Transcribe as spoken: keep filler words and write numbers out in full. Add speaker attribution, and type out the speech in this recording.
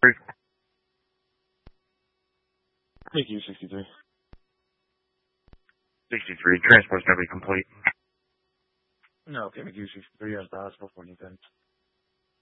Speaker 1: McHugh sixty-three.
Speaker 2: sixty-three. Transport's going to be complete.
Speaker 1: No, okay, McHugh sixty-three has the hospital for you then.